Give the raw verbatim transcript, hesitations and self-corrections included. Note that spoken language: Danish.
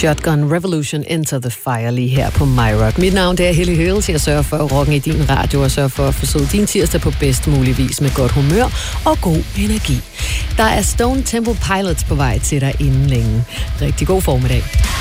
Shotgun Revolution Enter the Fire lige her på MyRock. Mit navn det er Helly Hills. Jeg sørger for at rocken i din radio og sørger for at forsøge din tirsdag på bedst mulig vis med godt humør og god energi. Der er Stone Temple Pilots på vej til dig inden længe. Rigtig god formiddag.